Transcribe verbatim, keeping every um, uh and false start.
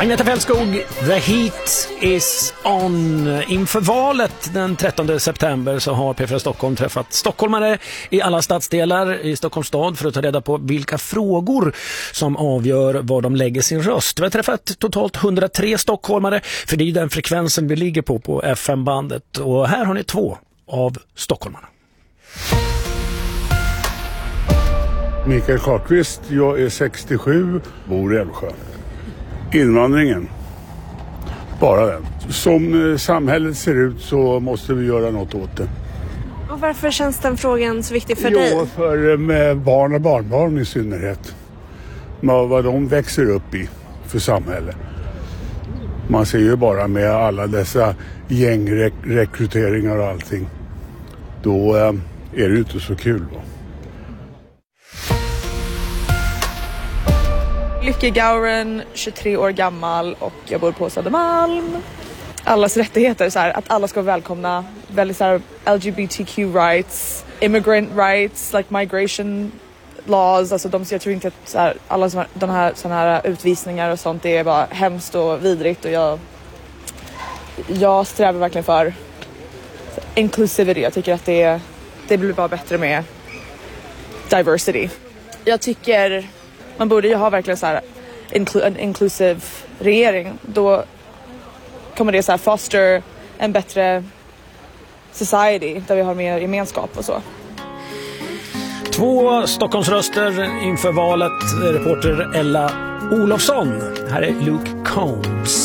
Agneta Fältskog, the heat is on. Inför valet den trettonde september så har P fyra Stockholm träffat stockholmare i alla stadsdelar i Stockholms stad för att ta reda på vilka frågor som avgör var de lägger sin röst. Vi har träffat totalt hundratre stockholmare, för det är den frekvensen vi ligger på på F M-bandet. Och här har ni två av stockholmarna. Mikael Karlqvist, jag är sextiosju, bor i Älvsjö. Invandringen. Bara den. Som samhället ser ut så måste vi göra något åt det. Och varför känns den frågan så viktig för jo, dig? Jo, för med barn och barnbarn i synnerhet. Med vad de växer upp i för samhälle. Man ser ju bara med alla dessa gängrekryteringar och allting. Då är det ju inte så kul då. Lykke Gauren, tjugotre år gammal och jag bor på Södermalm. Allas rättigheter, så här, att alla ska vara välkomna. Väldigt så här, L G B T Q rights, immigrant rights, like migration laws. Alltså de, jag tror inte att så här, alla såna, de här, såna här utvisningar och sånt, det är bara hemskt och vidrigt. Och jag, jag strävar verkligen för inclusivity. Jag tycker att det, det blir bara bättre med diversity. Jag tycker man borde ju ha verkligen så här inclu- en inclusive regering. Då kommer det så här foster en bättre society där vi har mer gemenskap och så. Två Stockholmsröster inför valet. Reporter Ella Olofsson. Här är Luke Combs.